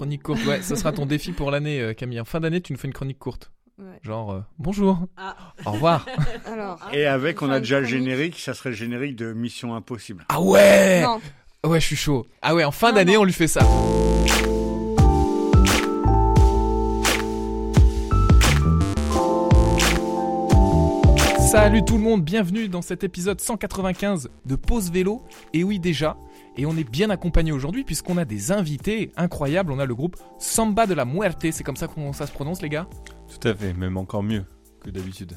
chronique courte. Ouais, ça sera ton défi pour l'année, Camille. En fin d'année, tu nous fais une chronique courte. Ouais. Genre, bonjour, au revoir. Alors, Et avec, on a déjà le chronique. générique, ça serait le générique de Mission Impossible. Ah ouais. Non, Ouais, je suis chaud. Ah ouais, en fin Non, d'année, non. on lui fait ça. Salut tout le monde, bienvenue dans cet épisode 195 de Pause Vélo. Et oui déjà, et on est bien accompagné aujourd'hui puisqu'on a des invités incroyables. On a le groupe Samba de la Muerte, c'est comme ça que ça se prononce les gars ? Tout à fait, même encore mieux que d'habitude.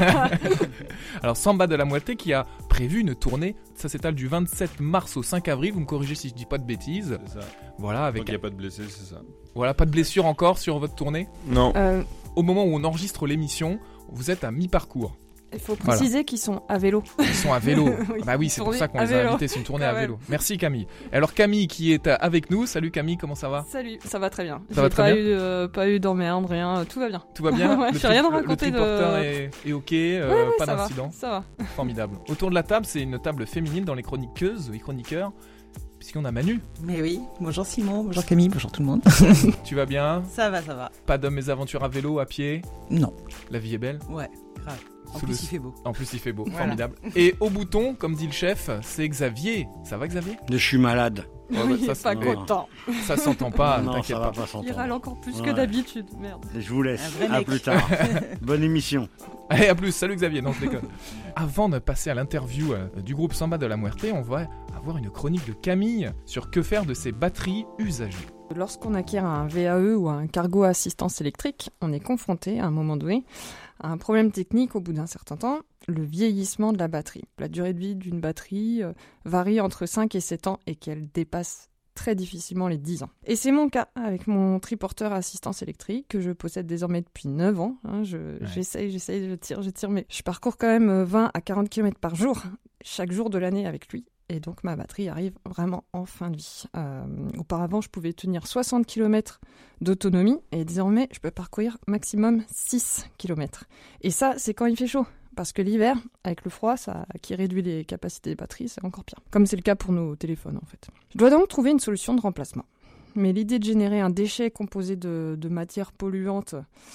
Alors Samba de la Muerte qui a prévu une tournée, ça s'étale du 27 mars au 5 avril, vous me corrigez si je dis pas de bêtises. C'est ça. Voilà, Tant avec qu'il n'y a pas de blessés, c'est ça. voilà, pas de blessure encore sur votre tournée. Non. Au moment où on enregistre l'émission, vous êtes à mi-parcours. il faut préciser qu'ils sont à vélo. Ils sont à vélo. Oui, Bah oui, c'est pour tournée ça qu'on à les a vélo. invités, c'est une tournée Quand à même. vélo. Merci Camille. Et alors Camille qui est avec nous. Salut Camille, comment ça va ? Salut, ça va très bien. Ça va très bien. Pas eu d'emmerde, rien, tout va bien. Tout va bien ? Ouais, Le j'ai rien à le raconter de- triporteur est ok, Ouais, pas ça d'incident. va, ça va. Formidable. Autour de la table, c'est une table féminine dans les chroniqueuses, oui chroniqueurs, puisqu'on a Manu. Mais oui, bonjour Simon, bonjour Camille, bonjour tout le monde. Tu vas bien ? Ça va. Pas de mésaventures à vélo, à pied ? Non, La vie est belle ? ouais, grave. En Sous plus le- il fait beau. En plus, il fait beau, Voilà. formidable. Et au bouton, comme dit le chef, c'est Xavier. Ça va Xavier ? Je suis malade. Ouais, bah, Oui, ça, pas c'est- content. Ça s'entend pas, non, t'inquiète ça va pas. pas s'entendre. Il râle encore plus que Ouais. d'habitude, merde. Je vous laisse. Un vrai À mec. plus tard. Bonne émission. Allez, à plus, salut Xavier, non je déconne. Avant de passer à l'interview du groupe Samba de la Muerte, on va avoir une chronique de Camille sur que faire de ces batteries usagées. Lorsqu'on acquiert un VAE ou un cargo à assistance électrique, on est confronté à un moment donné à un problème technique au bout d'un certain temps, le vieillissement de la batterie. La durée de vie d'une batterie varie entre 5 et 7 ans et qu'elle dépasse très difficilement les 10 ans. Et c'est mon cas avec mon triporteur à assistance électrique que je possède désormais depuis 9 ans. J'essaye, je tire, mais je parcours quand même 20 à 40 km par jour, chaque jour de l'année avec lui. Et donc ma batterie arrive vraiment en fin de vie. Auparavant, je pouvais tenir 60 km d'autonomie et désormais, je peux parcourir maximum 6 km. Et ça, c'est quand il fait chaud. Parce que l'hiver, avec le froid, ça qui réduit les capacités des batteries, c'est encore pire. Comme c'est le cas pour nos téléphones en fait. Je dois donc trouver une solution de remplacement. Mais l'idée de générer un déchet composé de matières polluantes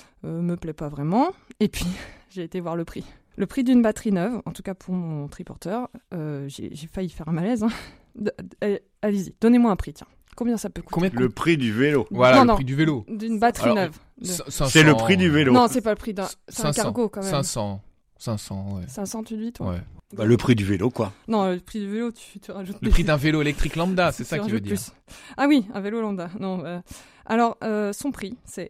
me plaît pas vraiment. Et puis, j'ai été voir le prix. Le prix d'une batterie neuve, en tout cas pour mon triporteur, j'ai failli faire un malaise. Hein. Allez-y, donnez-moi un prix, tiens. Combien ça peut coûter Combien Le prix du vélo. Voilà, Non, le non. prix du vélo. D'une batterie Alors, neuve. 500. C'est le prix du vélo. Non, c'est pas le prix d'un... C'est un 500, cargo quand même. 500, ouais. 500, tu dis, toi Ouais. Bah, le prix du vélo, quoi. Non, le prix du vélo, tu rajoutes... Le prix d'un vélo électrique lambda, c'est ça Tu qui veut rajoutes dire. plus. Ah oui, un vélo lambda. Non, alors, son prix, c'est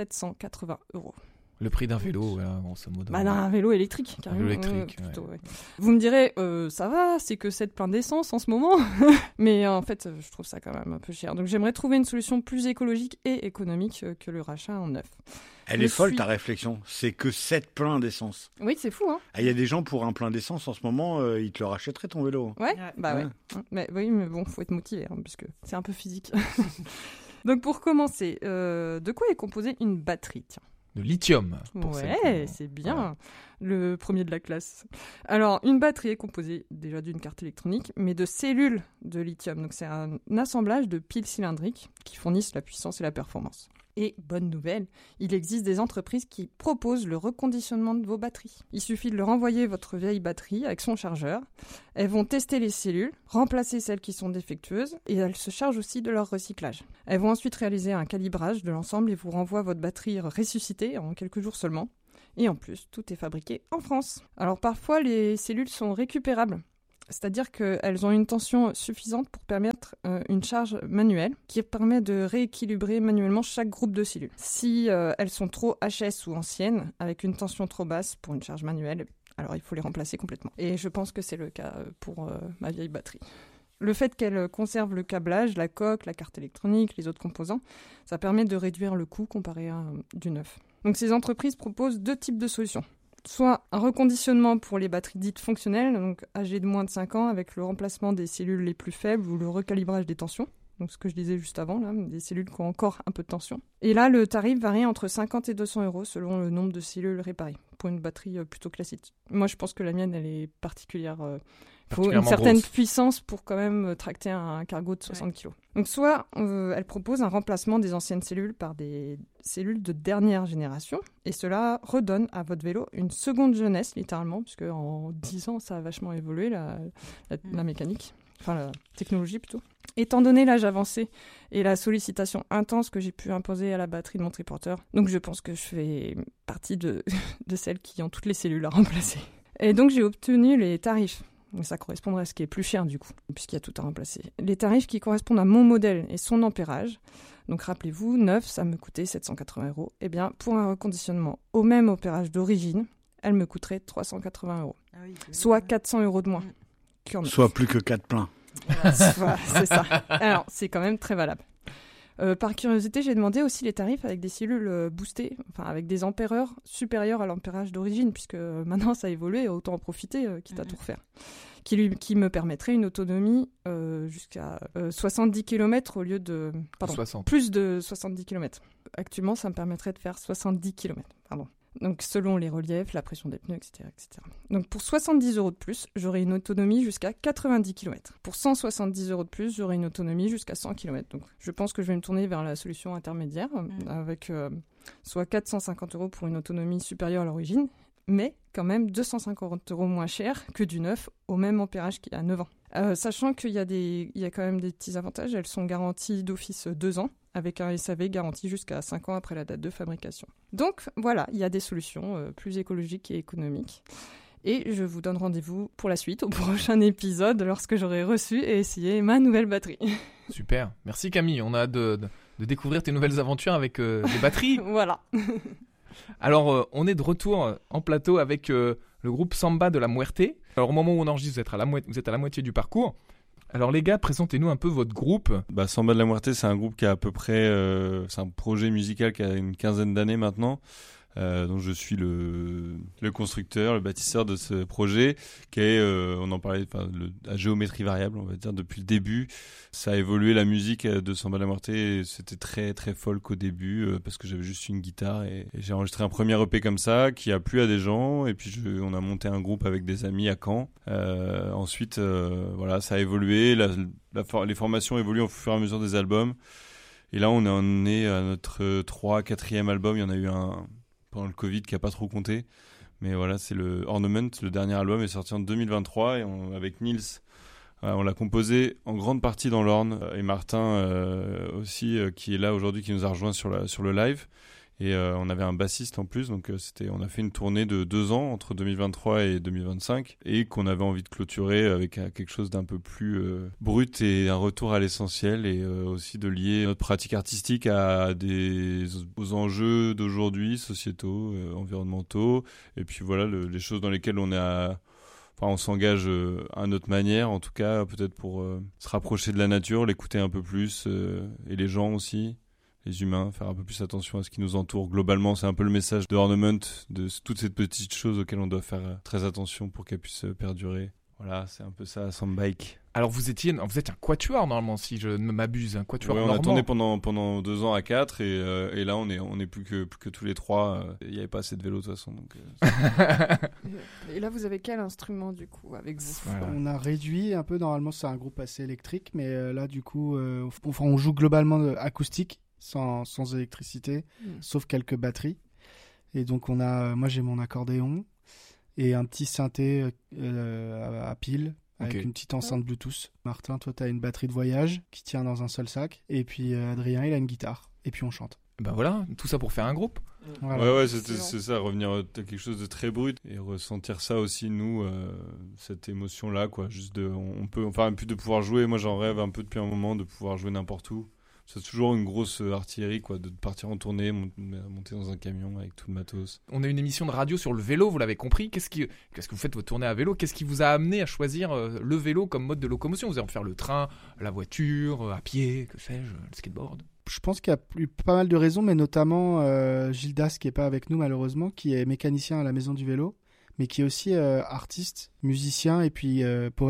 780 €. Le prix d'un vélo, voilà, grosso modo. Bah non, un vélo électrique, carrément. vélo électrique, Plutôt, ouais. Vous me direz, ça va, c'est que 7 plein d'essence en ce moment. Mais en fait, je trouve ça quand même un peu cher. Donc j'aimerais trouver une solution plus écologique et économique que le rachat en neuf. Elle Je est folle suis- ta réflexion. C'est que 7 pleins d'essence. Oui, c'est fou, hein. Ah, il y a des gens pour un plein d'essence en ce moment, ils te le rachèteraient ton vélo. Ouais, Ouais. bah ouais. Ouais. Mais oui, mais bon, faut être motivé, hein, puisque c'est un peu physique. Donc pour commencer, de quoi est composée une batterie, tiens? De lithium. pour celles qui Ouais, ont- c'est bien. Voilà. Le premier de la classe. Alors, une batterie est composée déjà d'une carte électronique, mais de cellules de lithium. Donc, c'est un assemblage de piles cylindriques qui fournissent la puissance et la performance. Et, bonne nouvelle, il existe des entreprises qui proposent le reconditionnement de vos batteries. Il suffit de leur envoyer votre vieille batterie avec son chargeur. Elles vont tester les cellules, remplacer celles qui sont défectueuses, et elles se chargent aussi de leur recyclage. Elles vont ensuite réaliser un calibrage de l'ensemble et vous renvoient votre batterie ressuscitée en quelques jours seulement. Et en plus, tout est fabriqué en France. Alors parfois, les cellules sont récupérables. C'est-à-dire qu'elles ont une tension suffisante pour permettre une charge manuelle qui permet de rééquilibrer manuellement chaque groupe de cellules. Si elles sont trop HS ou anciennes, avec une tension trop basse pour une charge manuelle, alors il faut les remplacer complètement. Et je pense que c'est le cas pour ma vieille batterie. Le fait qu'elle conserve le câblage, la coque, la carte électronique, les autres composants, ça permet de réduire le coût comparé à du neuf. Donc ces entreprises proposent 2 types de solutions. Soit un reconditionnement pour les batteries dites fonctionnelles, donc âgées de moins de 5 ans, avec le remplacement des cellules les plus faibles ou le recalibrage des tensions. Donc ce que je disais juste avant, là, des cellules qui ont encore un peu de tension. Et là, le tarif varie entre 50 et 200 € selon le nombre de cellules réparées, pour une batterie plutôt classique. Moi, je pense que la mienne, elle est particulière. Il faut une certaine puissance pour quand même tracter un cargo de 60 kg. Donc soit elle propose un remplacement des anciennes cellules par des cellules de dernière génération, et cela redonne à votre vélo une seconde jeunesse, littéralement, puisque en 10 ans, ça a vachement évolué, la mécanique, enfin la technologie plutôt. Étant donné l'âge avancé et la sollicitation intense que j'ai pu imposer à la batterie de mon triporteur, donc je pense que je fais partie de celles qui ont toutes les cellules à remplacer. Et donc j'ai obtenu les tarifs. Ça correspondrait à ce qui est plus cher du coup, puisqu'il y a tout à remplacer. Les tarifs qui correspondent à mon modèle et son ampérage. Donc rappelez-vous, neuf, ça me coûtait 780 €. Eh bien, pour un reconditionnement au même ampérage d'origine, elle me coûterait 380 €. Ah oui, soit 400 € de moins. Soit plus que 4 pleins. Voilà, c'est ça. Alors, c'est quand même très valable. Par curiosité, j'ai demandé aussi les tarifs avec des cellules boostées, enfin avec des ampéreurs supérieurs à l'ampérage d'origine, puisque maintenant ça a évolué, autant en profiter, quitte à tout refaire. Qui me permettrait une autonomie jusqu'à 70 km au lieu de... plus de 70 km. Actuellement, ça me permettrait de faire 70 km. Donc selon les reliefs, la pression des pneus, etc. Donc pour 70 € de plus, j'aurai une autonomie jusqu'à 90 km. Pour 170 € de plus, j'aurai une autonomie jusqu'à 100 km. Donc je pense que je vais me tourner vers la solution intermédiaire, avec soit 450 € pour une autonomie supérieure à l'origine, mais quand même 250 € moins cher que du neuf au même ampérage qu'il y a 9 ans. Sachant qu'il y a quand même des petits avantages, elles sont garanties d'office 2 ans, avec un SAV garanti jusqu'à 5 ans après la date de fabrication. Donc voilà, il y a des solutions plus écologiques et économiques. Et je vous donne rendez-vous pour la suite, au prochain épisode, lorsque j'aurai reçu et essayé ma nouvelle batterie. Super, merci Camille, on a hâte de découvrir tes nouvelles aventures avec les batteries. Voilà. Alors, on est de retour en plateau avec le groupe Samba de la Muerte. Alors, au moment où on enregistre, vous êtes à la moitié du parcours. Alors les gars, présentez-nous un peu votre groupe. Samba de la Muerte, c'est un groupe qui a à peu près... c'est un projet musical qui a une quinzaine d'années maintenant. Donc je suis le constructeur, le bâtisseur de ce projet qui est, on en parlait, à géométrie variable, on va dire, depuis le début. Ça a évolué, la musique de Samba de la Muerte, c'était très très folk au début parce que j'avais juste une guitare et j'ai enregistré un premier EP comme ça qui a plu à des gens et puis on a monté un groupe avec des amis à Caen. Ensuite, voilà, ça a évolué, les formations évoluent au fur et à mesure des albums et là on en est à notre 4e album. Il y en a eu un pendant le Covid qui a pas trop compté, mais voilà, c'est le Ornament, le dernier album est sorti en 2023 et avec Nils, on l'a composé en grande partie dans l'Orne et Martin aussi qui est là aujourd'hui, qui nous a rejoint sur le live et on avait un bassiste en plus, donc on a fait une tournée de 2 ans entre 2023 et 2025 et qu'on avait envie de clôturer avec quelque chose d'un peu plus brut et un retour à l'essentiel et aussi de lier notre pratique artistique aux enjeux d'aujourd'hui, sociétaux, environnementaux et puis voilà les choses dans lesquelles on s'engage à notre manière, en tout cas peut-être pour se rapprocher de la nature, l'écouter un peu plus et les gens aussi. Les humains, faire un peu plus attention à ce qui nous entoure. Globalement, c'est un peu le message de Ornament, de toutes ces petites choses auxquelles on doit faire très attention pour qu'elles puissent perdurer. Voilà, c'est un peu ça, Soundbike. Alors vous êtes un quatuor normalement, si je ne m'abuse, un quatuor normand. On a tourné pendant 2 ans à 4 et là on est plus que tous les 3. Il n'y avait pas assez de vélos de toute façon. Donc, Et là vous avez quel instrument du coup avec vous? Voilà. On a réduit un peu, normalement c'est un groupe assez électrique, mais là du coup on joue globalement acoustique. Sans électricité, sauf quelques batteries. Et donc moi j'ai mon accordéon et un petit synthé à pile avec une petite enceinte Bluetooth. Martin, toi t'as une batterie de voyage qui tient dans un seul sac. Et puis Adrien, il a une guitare. Et puis on chante. Ben voilà, tout ça pour faire un groupe. Voilà. Ouais, c'est ça, revenir à quelque chose de très brut et ressentir ça aussi, nous, cette émotion-là, quoi. Juste plus de pouvoir jouer. Moi j'en rêve un peu depuis un moment, de pouvoir jouer n'importe où. C'est toujours une grosse artillerie, quoi, de partir en tournée, monter dans un camion avec tout le matos. On a une émission de radio sur le vélo, vous l'avez compris. Qu'est-ce que vous faites votre tournée à vélo? Qu'est-ce qui vous a amené à choisir le vélo comme mode de locomotion? Vous allez en faire le train, la voiture, à pied, que sais-je, le skateboard? Je pense qu'il y a eu pas mal de raisons, mais notamment Gildas, qui n'est pas avec nous malheureusement, qui est mécanicien à la Maison du Vélo, mais qui est aussi artiste, musicien et puis poète.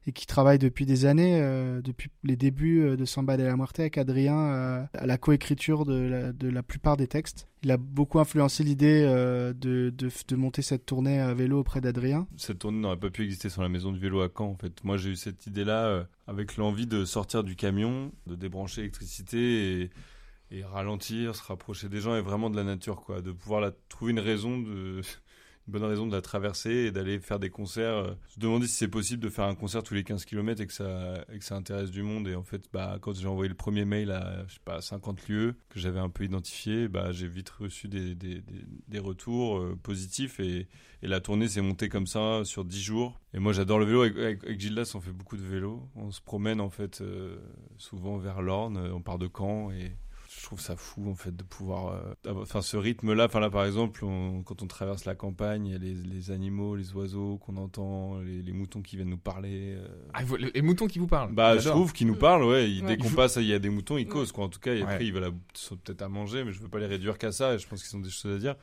et qui travaille depuis des années, depuis les débuts de Samba de la Muerte avec Adrien, à la coécriture de la plupart des textes. Il a beaucoup influencé l'idée de monter cette tournée à vélo auprès d'Adrien. Cette tournée n'aurait pas pu exister sans la maison du vélo à Caen, en fait. Moi, j'ai eu cette idée-là avec l'envie de sortir du camion, de débrancher l'électricité et ralentir, se rapprocher des gens et vraiment de la nature, quoi. De pouvoir trouver une bonne raison de la traverser et d'aller faire des concerts. Se demander si c'est possible de faire un concert tous les 15 km et que ça intéresse du monde. Et en fait, quand j'ai envoyé le premier mail à 50 lieux que j'avais un peu identifié, j'ai vite reçu des retours positifs et la tournée s'est montée comme ça sur 10 jours. Et moi, j'adore le vélo. Avec Gildas, on fait beaucoup de vélo. On se promène en fait souvent vers l'Orne. On part de Caen et je trouve ça fou en fait de pouvoir ce rythme-là. Enfin là par exemple, quand on traverse la campagne, il y a les animaux, les oiseaux qu'on entend, les moutons qui viennent nous parler. Les moutons qui vous parlent. Je trouve qu'ils nous parlent, ouais. Dès qu'on passe, il y a des moutons, ils causent quoi. En tout cas, et après ils veulent peut-être à manger, mais je veux pas les réduire qu'à ça. Je pense qu'ils ont des choses à dire.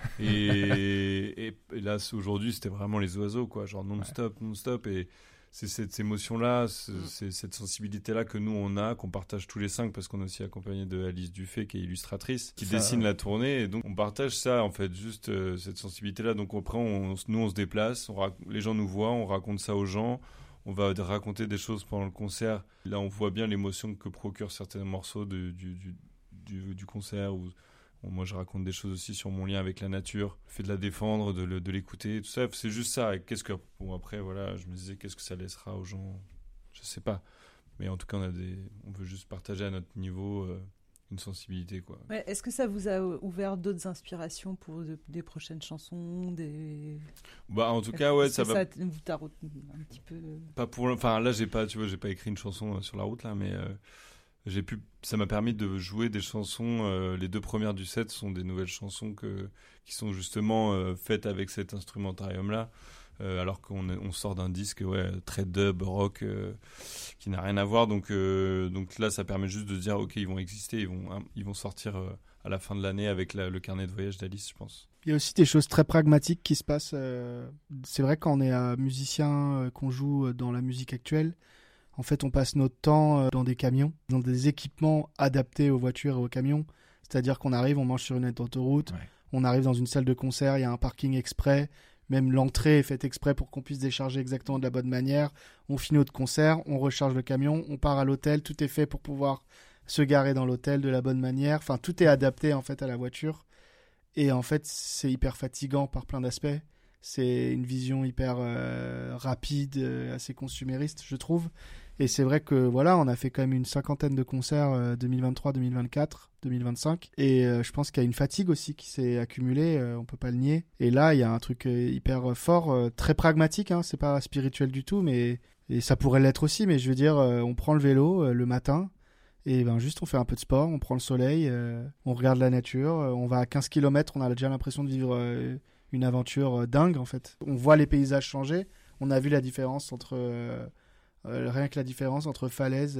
Et là aujourd'hui, c'était vraiment les oiseaux quoi, genre non-stop. Et c'est cette émotion-là, c'est cette sensibilité-là que nous, on a, qu'on partage tous les 5, parce qu'on est aussi accompagné de Alice Dufay, qui est illustratrice, qui dessine la tournée. Et donc, on partage ça, en fait, juste cette sensibilité-là. Donc, après, nous, on se déplace, les gens nous voient, on raconte ça aux gens, on va raconter des choses pendant le concert. Là, on voit bien l'émotion que procurent certains morceaux du concert, moi, je raconte des choses aussi sur mon lien avec la nature, le fait de la défendre, de l'écouter, tout ça. C'est juste ça. Et après, voilà, je me disais, qu'est-ce que ça laissera aux gens ? Je sais pas. Mais en tout cas, on veut juste partager à notre niveau une sensibilité, quoi. Ouais, est-ce que ça vous a ouvert d'autres inspirations pour des prochaines chansons, en tout cas, ouais, ça vous t'a retenu un petit peu. Pas là, j'ai pas écrit une chanson sur la route là, mais. Ça m'a permis de jouer des chansons. Les 2 premières du set sont des nouvelles chansons qui sont justement faites avec cet instrumentarium-là, alors qu'on sort d'un disque très dub, rock, qui n'a rien à voir. Donc là, ça permet juste de dire, ok, ils vont exister, ils vont sortir à la fin de l'année avec le carnet de voyage d'Alice, je pense. Il y a aussi des choses très pragmatiques qui se passent. C'est vrai quand on est musicien, qu'on joue dans la musique actuelle, en fait, on passe notre temps dans des camions, dans des équipements adaptés aux voitures et aux camions. C'est-à-dire qu'on arrive, on mange sur une autoroute, on arrive dans une salle de concert, il y a un parking exprès, même l'entrée est faite exprès pour qu'on puisse décharger exactement de la bonne manière. On finit notre concert, on recharge le camion, on part à l'hôtel, tout est fait pour pouvoir se garer dans l'hôtel de la bonne manière. Enfin, tout est adapté en fait à la voiture. Et en fait, c'est hyper fatigant par plein d'aspects. C'est une vision hyper rapide, assez consumériste, je trouve. Et c'est vrai que voilà, on a fait quand même une 50aine de concerts 2023, 2024, 2025. Et je pense qu'il y a une fatigue aussi qui s'est accumulée, on peut pas le nier. Et là, il y a un truc hyper fort, très pragmatique, hein, c'est pas spirituel du tout, et ça pourrait l'être aussi, mais je veux dire, on prend le vélo le matin, et juste on fait un peu de sport, on prend le soleil, on regarde la nature, on va à 15 km, on a déjà l'impression de vivre une aventure dingue en fait. On voit les paysages changer, on a vu la différence entre... rien que la différence entre falaise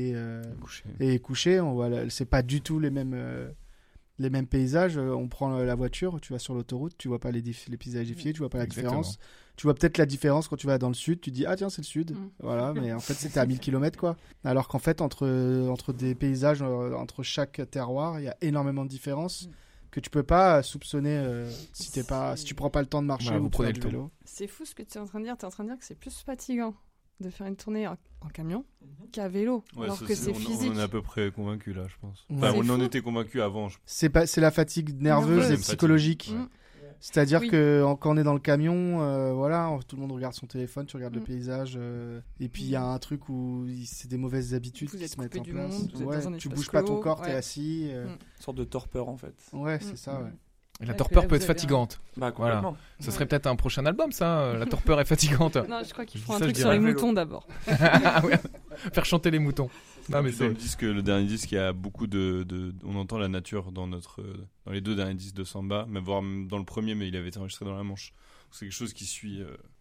et coucher, on voit c'est pas du tout les mêmes paysages. On prend la voiture, tu vas sur l'autoroute, tu vois pas les paysages défilés, tu vois pas la différence. Tu vois peut-être la différence quand tu vas dans le sud, tu dis ah tiens c'est le sud, voilà, mais en fait c'était à 1000 km quoi. Alors qu'en fait entre des paysages, entre chaque terroir, il y a énormément de différences que tu peux pas soupçonner si tu prends pas le temps de marcher ou de faire du vélo. C'est fou ce que tu es en train de dire. Tu es en train de dire que c'est plus fatigant de faire une tournée en camion qu'à vélo, alors que c'est physique. On en est à peu près convaincus là, je pense. Ouais. Enfin, on en était convaincus avant. C'est la fatigue nerveuse et psychologique. Ouais. C'est-à-dire que quand on est dans le camion, tout le monde regarde son téléphone, tu regardes le paysage, et puis il y a un truc où c'est des mauvaises habitudes qui se mettent en place. Tu bouges pas ton corps, t'es assis. Une sorte de torpeur en fait. Ouais, c'est ça. Ouais. Et la torpeur peut être fatigante. Complètement. Voilà. Ce serait peut-être un prochain album, ça. La torpeur est fatigante. Non, je crois qu'il faut un truc sur les moutons d'abord. Faire chanter les moutons. Non, mais le dernier disque, il y a beaucoup on entend la nature dans les 2 derniers disques de Samba, même voire dans le premier, mais il avait été enregistré dans la Manche. C'est quelque chose qui suit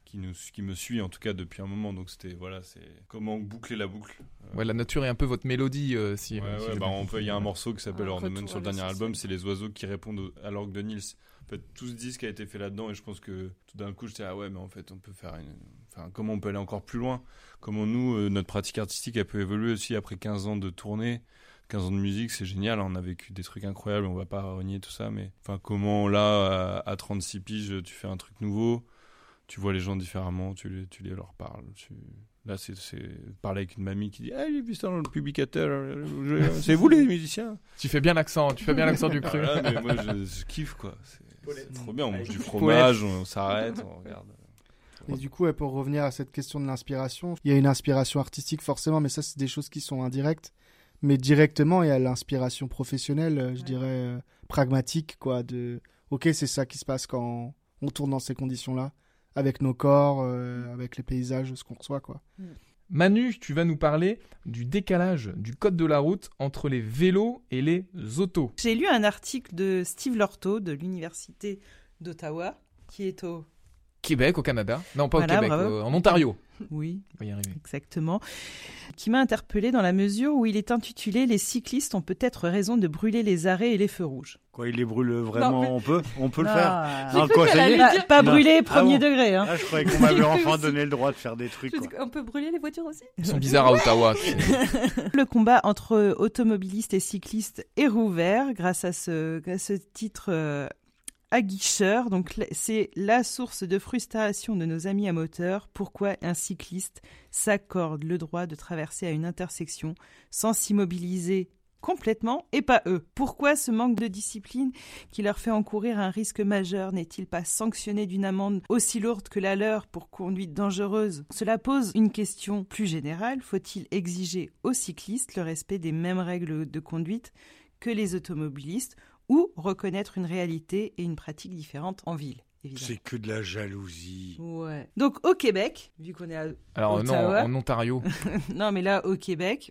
qui me suit en tout cas depuis un moment. Donc c'est comment boucler la boucle. Ouais, la nature est un peu votre mélodie. Il y a un morceau qui s'appelle Ornament sur le dernier album, l'essentiel. c'est les oiseaux qui répondent à l'orgue de Niels. En fait, tout ce disque a été fait là-dedans et je pense que tout d'un coup j'étais mais en fait on peut faire comment on peut aller encore plus loin, comment nous notre pratique artistique elle peut évoluer aussi après 15 ans de tournée, 15 ans de musique, c'est génial, on a vécu des trucs incroyables, on va pas renier tout ça, mais comment là à 36 piges tu fais un truc nouveau, tu vois les gens différemment, tu leur parles, là c'est parler avec une mamie qui dit j'ai vu ça dans le publicateur, c'est vous les musiciens. Tu fais bien l'accent du cru. Mais moi je kiffe quoi, c'est trop bien, on mange du fromage, on s'arrête, on regarde. Et du coup, pour revenir à cette question de l'inspiration, il y a une inspiration artistique forcément, mais ça c'est des choses qui sont indirectes. Mais directement, il y a l'inspiration professionnelle, je dirais pragmatique, quoi. Ok, c'est ça qui se passe quand on tourne dans ces conditions-là, avec nos corps, avec les paysages, ce qu'on reçoit, quoi. Manu, tu vas nous parler du décalage du code de la route entre les vélos et les autos. J'ai lu un article de Steve Lorto de l'Université d'Ottawa, qui est au Québec, au Canada. Non, pas Voilà, au Québec, bravo. en Ontario. Oui, On va y arriver. exactement, qui m'a interpellée dans la mesure où il est intitulé « Les cyclistes ont peut-être raison de brûler les arrêts et les feux rouges Quand il les brûle vraiment, Non, mais- on peut le Non. faire. J'ai Non, cru quoi, qu'elle ça y est allait dire- Pas Non. brûler premier Ah bon. degré. Hein. Ah, je croyais qu'on m'avait enfin donné le droit de faire des trucs. Je Quoi. dis qu'on peut brûler les voitures aussi. Ils sont bizarres à Ottawa. tu sais. Le combat entre automobilistes et cyclistes est rouvert grâce à ce titre aguicheur. Donc, c'est la source de frustration de nos amis à moteur. Pourquoi un cycliste s'accorde le droit de traverser à une intersection sans s'immobiliser complètement et pas eux? Pourquoi ce manque de discipline qui leur fait encourir un risque majeur n'est-il pas sanctionné d'une amende aussi lourde que la leur pour conduite dangereuse? Cela pose une question plus générale. Faut-il exiger aux cyclistes le respect des mêmes règles de conduite que les automobilistes ou reconnaître une réalité et une pratique différente en ville, évidemment? C'est que de la jalousie. Ouais. Donc au Québec, vu qu'on est à Alors non, Ottawa. en Ontario, Non, mais là, au Québec...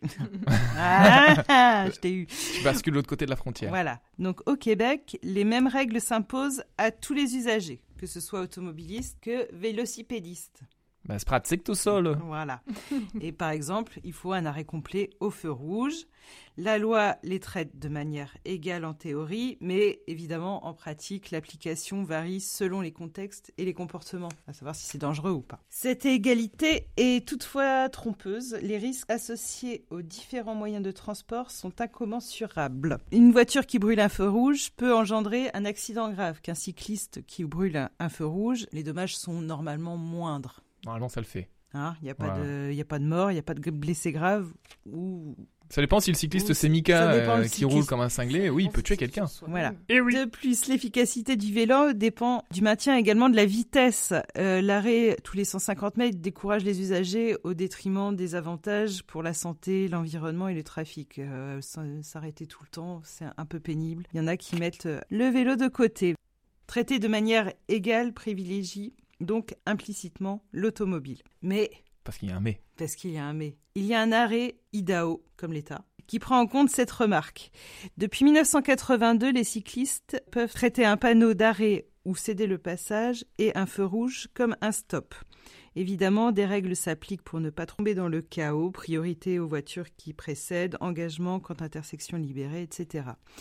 je t'ai eu. tu bascules de l'autre côté de la frontière. Voilà. Donc, au Québec, les mêmes règles s'imposent à tous les usagers, que ce soit automobilistes que vélocipédistes. C'est pratique tout ça, là. Voilà. Et par exemple, il faut un arrêt complet au feu rouge. La loi les traite de manière égale en théorie, mais évidemment, en pratique, l'application varie selon les contextes et les comportements, à savoir si c'est dangereux ou pas. Cette égalité est toutefois trompeuse. Les risques associés aux différents moyens de transport sont incommensurables. Une voiture qui brûle un feu rouge peut engendrer un accident grave. Qu'un cycliste qui brûle un feu rouge, les dommages sont normalement moindres. Normalement, ça le fait. Il n'y a pas Voilà. de, y a pas de mort, il n'y a pas de blessés graves. Ou... Ça dépend si le cycliste Ou- c'est ça Mika dépend le qui cycliste. roule comme un cinglé. Oui, il peut tuer quelqu'un. Voilà. Et oui. De plus, l'efficacité du vélo dépend du maintien également de la vitesse. L'arrêt tous les 150 mètres décourage les usagers au détriment des avantages pour la santé, l'environnement et le trafic. S'arrêter tout le temps, c'est un peu pénible. Il y en a qui mettent le vélo de côté. Traiter de manière égale privilégie donc implicitement l'automobile. Mais Parce qu'il y a un mais. parce qu'il y a un mais. Il y a un arrêt Idaho, comme l'État, qui prend en compte cette remarque. Depuis 1982, les cyclistes peuvent traiter un panneau d'arrêt ou céder le passage et un feu rouge comme un stop. Évidemment, des règles s'appliquent pour ne pas tomber dans le chaos, priorité aux voitures qui précèdent, engagement quand intersection libérée, etc.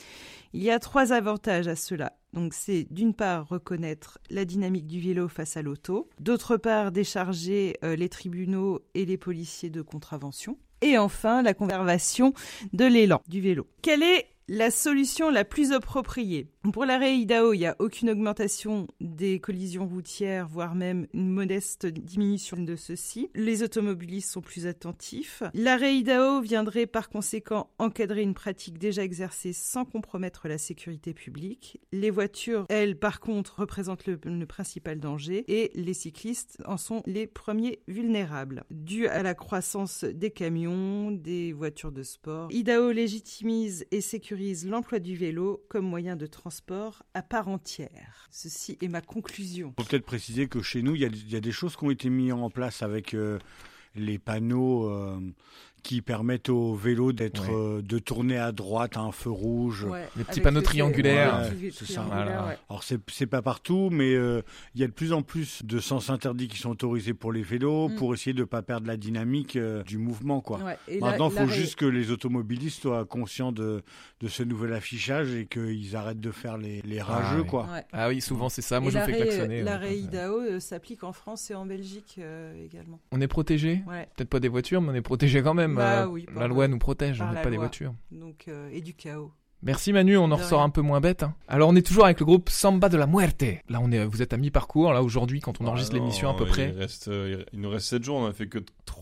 Il y a 3 avantages à cela. Donc c'est d'une part reconnaître la dynamique du vélo face à l'auto, d'autre part décharger les tribunaux et les policiers de contravention, et enfin la conservation de l'élan du vélo. Quelle est la solution la plus appropriée? Pour l'arrêt Idaho, il n'y a aucune augmentation des collisions routières, voire même une modeste diminution de ceux-ci. Les automobilistes sont plus attentifs. L'arrêt Idaho viendrait par conséquent encadrer une pratique déjà exercée sans compromettre la sécurité publique. Les voitures, elles, par contre, représentent le principal danger et les cyclistes en sont les premiers vulnérables. Dû à la croissance des camions, des voitures de sport, Idaho légitimise et sécurise l'emploi du vélo comme moyen de transport à part entière. Ceci est ma conclusion. Il faut peut-être préciser que chez nous, il y a des choses qui ont été mises en place avec les panneaux qui permettent au vélo de tourner à droite à un feu rouge. Ouais, Les petits avec panneaux le- triangulaires. Ouais, c'est ça. triangulaire, ouais. Alors c'est pas partout, mais il y a de plus en plus de sens interdits qui sont autorisés pour les vélos pour essayer de pas perdre la dynamique du mouvement, quoi. Ouais, et Maintenant, il faut l'arrêt- juste que les automobilistes soient conscients de ce nouvel affichage et qu'ils arrêtent de faire les rageux, oui. quoi. Ouais. Ah oui, souvent c'est ça. Moi Et je me fais l'arrêt- klaxonner. L'arrêt ouais. IDAO s'applique en France et en Belgique également. On est protégé. Ouais. Peut-être pas des voitures, mais on est protégé quand même. Bah oui, par la loi nous protège, par on n'est la pas des loi. voitures. Donc, et du chaos. Merci Manu, on en De ressort rien. un peu moins bête. Hein. Alors on est toujours avec le groupe Samba de la Muerte. Là vous êtes à mi-parcours. Là aujourd'hui, quand on enregistre l'émission à peu près. Il nous reste 7 jours, on a fait que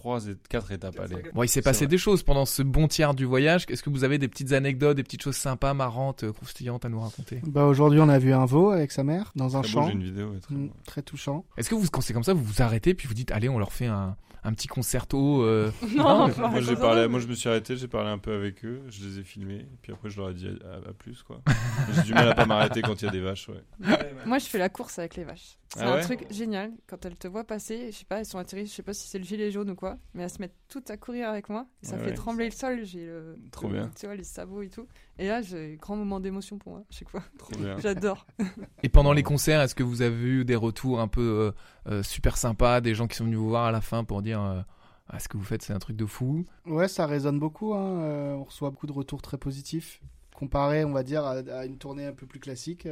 4 étapes. Allez. Bon, il s'est C'est passé vrai. des choses pendant ce bon tiers du voyage. Est-ce que vous avez des petites anecdotes, des petites choses sympas, marrantes, croustillantes à nous raconter? Bah, aujourd'hui, on a vu un veau avec sa mère dans un Très beau, champ. j'ai une vidéo. ouais, très beau. Très touchant. Est-ce que vous, quand c'est comme ça, vous vous arrêtez puis vous dites, allez, on leur fait un petit concerto Non, Non, Moi, je me suis arrêté, j'ai parlé un peu avec eux, je les ai filmés, puis après je leur ai dit à plus, quoi. J'ai du mal à pas m'arrêter quand il y a des vaches, ouais. Moi, je fais la course avec les vaches. C'est Ah un ouais truc génial. Quand elles te voient passer, je sais pas, elles sont atterries, je sais pas si c'est le gilet jaune ou quoi, mais elles se mettent toutes à courir avec moi. Et ça Ouais, fait ouais. trembler le sol. J'ai Trop bien. Tu vois, les sabots et tout. Et là, j'ai un grand moment d'émotion pour moi, à chaque fois. Trop bien. J'adore. Et pendant les concerts, est-ce que vous avez eu des retours un peu super sympas, des gens qui sont venus vous voir à la fin pour dire ah, ce que vous faites, c'est un truc de fou? Ouais, ça résonne beaucoup. Hein. On reçoit beaucoup de retours très positifs. Comparé, on va dire, à une tournée un peu plus classique.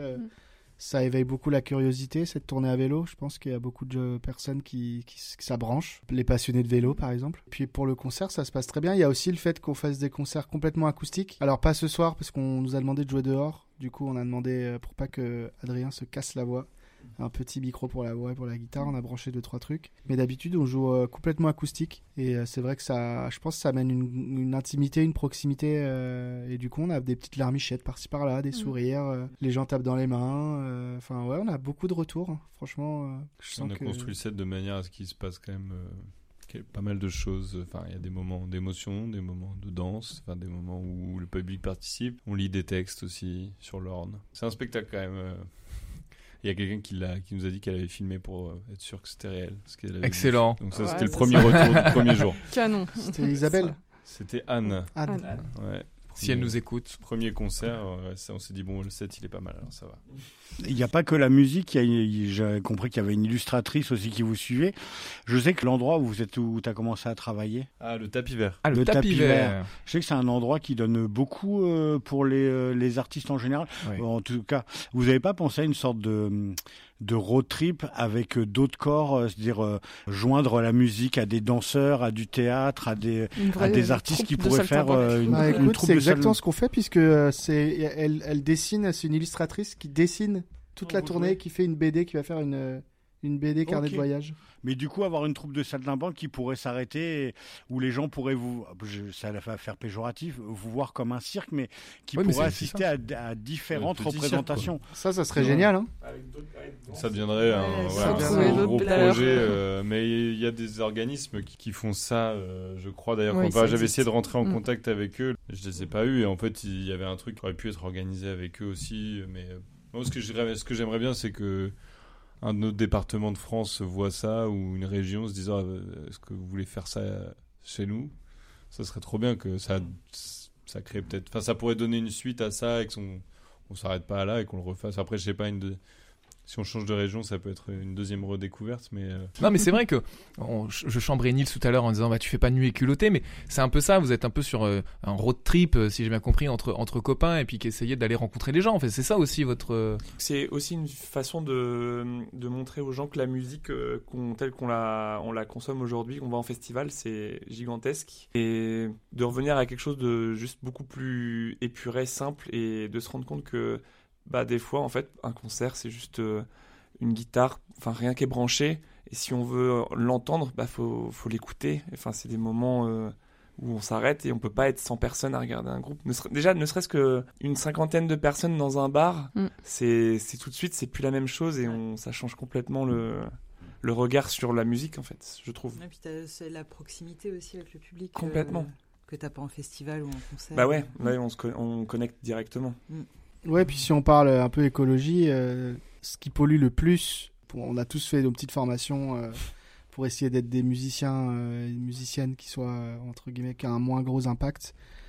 Ça éveille beaucoup la curiosité, cette tournée à vélo. Je pense qu'il y a beaucoup de personnes qui ça branche. Les passionnés de vélo, par exemple. Puis pour le concert, ça se passe très bien. Il y a aussi le fait qu'on fasse des concerts complètement acoustiques. Alors pas ce soir, parce qu'on nous a demandé de jouer dehors. Du coup, on a demandé, pour pas que Adrien se casse la voix, un petit micro pour la voix et pour la guitare. On a branché 2-3 trucs. Mais d'habitude, on joue complètement acoustique. Et c'est vrai que ça, je pense que ça amène une intimité, une proximité. Et du coup, on a des petites larmichettes par-ci par-là, des sourires. Les gens tapent dans les mains. Enfin, ouais, on a beaucoup de retours. Hein. Franchement, je sens On a que... construit le set de manière à ce qu'il se passe quand même pas mal de choses. Enfin, il y a des moments d'émotion, des moments de danse, enfin, des moments où le public participe. On lit des textes aussi sur l'orne. C'est un spectacle quand même. Il y a quelqu'un qui nous a dit qu'elle avait filmé pour être sûr que c'était réel. Ce qu'elle avait Excellent. vu. Donc ça, Ouais, c'était le c'est premier ça. retour du premier jour. Canon. C'était Isabelle. C'était Anne. Anne. Ouais. Si elle nous écoute. Premier concert, on s'est dit bon, le set il est pas mal, alors ça va. Il n'y a pas que la musique, j'ai compris qu'il y avait une illustratrice aussi qui vous suivait. Je sais que l'endroit où tu as commencé à travailler, Ah, le tapis vert. Ah, le, Le tapis tapis vert. je sais que c'est un endroit qui donne beaucoup pour les artistes en général. Ouais. En tout cas, vous n'avez pas pensé à une sorte de road trip avec d'autres corps, c'est-à-dire joindre la musique à des danseurs, à du théâtre, à des artistes qui pourraient faire une Bah, troupe écoute, c'est de exactement salle. ce qu'on fait puisque elle dessine, c'est une illustratrice qui dessine toute la Vous tournée, jouez. qui fait une BD, qui va faire une BD carnet Ok. de voyage. Mais du coup, avoir une troupe de saltimbanques qui pourrait s'arrêter, où les gens pourraient ça va faire péjoratif, vous voir comme un cirque, mais qui Ouais, mais pourrait c'est assister à différentes Ouais, petit cirque, représentations. Ça serait Ouais. génial. Hein. Ça deviendrait sans un trouver gros, d'autres gros pédaleurs. projet. Mais il y a des organismes qui font ça, je crois d'ailleurs. Oui, Enfin, ça j'avais existe. essayé de rentrer en Mm. contact avec eux. Je les ai pas eus. Et en fait, il y avait un truc qui aurait pu être organisé avec eux aussi. Mais moi, ce que j'aimerais bien, c'est que un de nos départements de France voit ça, ou une région se disant est-ce que vous voulez faire ça chez nous? Ça serait trop bien que ça crée peut-être. Enfin, ça pourrait donner une suite à ça et on s'arrête pas là et qu'on le refasse. Après, je sais pas, si on change de région, ça peut être une deuxième redécouverte, mais Non, mais c'est vrai que je chambrais Nils tout à l'heure en disant bah tu fais pas nu et culotté, mais c'est un peu ça. Vous êtes un peu sur un road trip, si j'ai bien compris, entre copains et puis qu'essayer d'aller rencontrer les gens. En fait, c'est ça aussi votre. C'est aussi une façon de montrer aux gens que la musique telle qu'on la consomme aujourd'hui, qu'on va en festival, c'est gigantesque. Et de revenir à quelque chose de juste beaucoup plus épuré, simple, et de se rendre compte que des fois, en fait, un concert, c'est juste une guitare, enfin rien qui est branché. Et si on veut l'entendre, faut l'écouter. Enfin, c'est des moments où on s'arrête et on peut pas être 100 personnes à regarder un groupe. Ne serait-ce qu'une cinquantaine de personnes dans un bar, c'est tout de suite, c'est plus la même chose et ça change complètement le regard sur la musique, en fait, je trouve. Et puis c'est la proximité aussi avec le public. Complètement. Que t'as pas en festival ou en concert. Bah ouais, là on connecte directement. Ouais, puis si on parle un peu écologie, ce qui pollue le plus, on a tous fait nos petites formations pour essayer d'être des musiciens et musiciennes qui soient, entre guillemets, qui ont un moins gros impact.